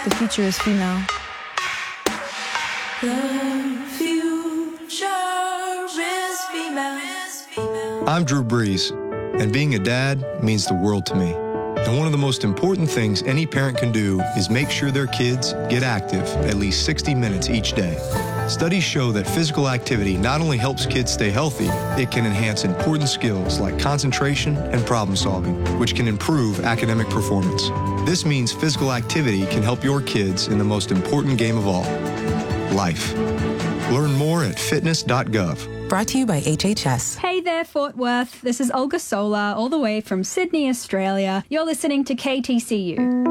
The future is female. The future is female. I'm Drew Brees, and being a dad means the world to me. And one of the most important things any parent can do is make sure their kids get active at least 60 minutes each day. Studies show that physical activity not only helps kids stay healthy, it can enhance important skills like concentration and problem solving, which can improve academic performance. This means physical activity can help your kids in the most important game of all, life. Learn more at fitness.gov. Brought to you by HHS. Hey there, Fort Worth. This is Olga Sola, all the way from Sydney, Australia. You're listening to KTCU.